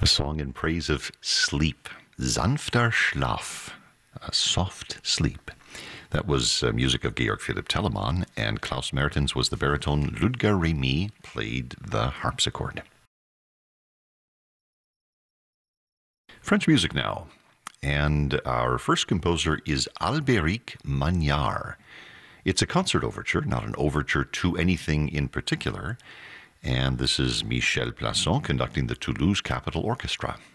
A song in praise of sleep. Sanfter Schlaf. A soft sleep. That was music of Georg Philipp Telemann, and Klaus Mertens was the baritone. Ludger Remy played the harpsichord. French music now. And our first composer is Albéric Magnard. It's a concert overture, not an overture to anything in particular. And this is Michel Plasson conducting the Toulouse Capitol Orchestra.